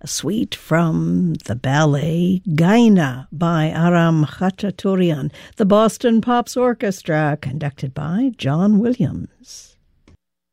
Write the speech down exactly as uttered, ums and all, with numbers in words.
a suite from the ballet Gaina by Aram Khachaturian, the Boston Pops Orchestra, conducted by John Williams.